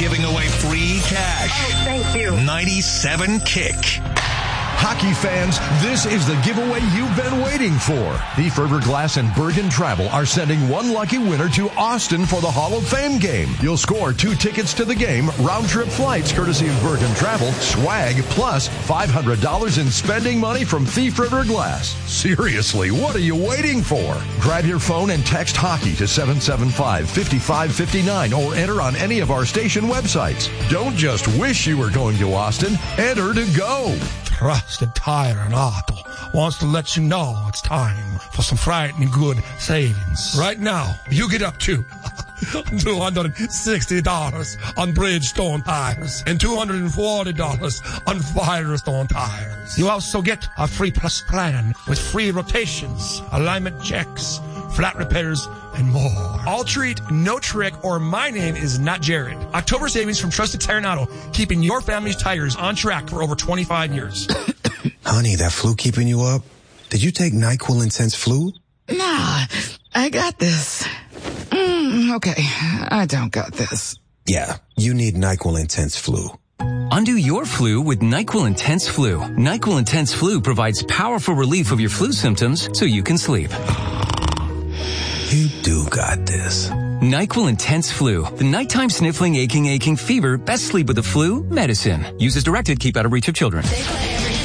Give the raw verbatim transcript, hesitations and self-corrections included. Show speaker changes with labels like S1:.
S1: giving away free cash.
S2: Oh, thank you.
S1: ninety-seven Kick.
S3: Hockey fans, this is the giveaway you've been waiting for. Thief River Glass and Bergen Travel are sending one lucky winner to Austin for the Hall of Fame game. You'll score two tickets to the game, round-trip flights courtesy of Bergen Travel, swag, plus five hundred dollars in spending money from Thief River Glass. Seriously, what are you waiting for? Grab your phone and text hockey to seven seven five, five five five nine or enter on any of our station websites. Don't just wish you were going to Austin. Enter to go.
S4: Trusted Tire and Auto wants to let you know it's time for some frightening good savings. Right now, you get up to two hundred sixty dollars on Bridgestone tires and two hundred forty dollars on Firestone tires. You also get a free plus plan with free rotations, alignment checks, flat repairs, and more. All treat, no trick, or my name is not Jared. October savings from Trusted Tire and Auto, keeping your family's tires on track for over twenty-five years.
S5: Honey, that flu keeping you up? Did you take NyQuil Intense Flu?
S6: Nah, I got this. Mm, okay, I don't got this.
S5: Yeah, you need NyQuil Intense Flu.
S7: Undo your flu with NyQuil Intense Flu. NyQuil Intense Flu provides powerful relief of your flu symptoms so you can sleep.
S5: You do got this.
S7: NyQuil Intense Flu. The nighttime sniffling, aching, aching fever. Best sleep with the flu medicine. Use as directed. Keep out of reach of children.